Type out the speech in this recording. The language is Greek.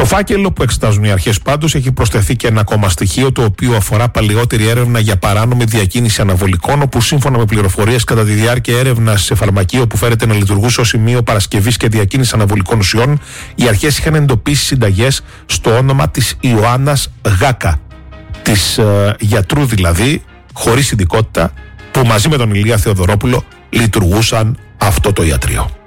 φάκελο που εξετάζουν οι αρχές πάντως έχει προσθεθεί και ένα ακόμα στοιχείο, το οποίο αφορά παλαιότερη έρευνα για παράνομη διακίνηση αναβολικών, όπου σύμφωνα με πληροφορίες κατά τη διάρκεια έρευνας σε φαρμακείο που φέρεται να λειτουργούσε ως σημείο παρασκευής και διακίνησης αναβολικών ουσιών, οι αρχές είχαν εντοπίσει συνταγές στο όνομα της Ιωάννας Γάκα, της γιατρού δηλαδή, χωρίς ειδικότητα, που μαζί με τον Ηλία Θεοδωρόπουλο λειτουργούσαν αυτό το ιατρείο.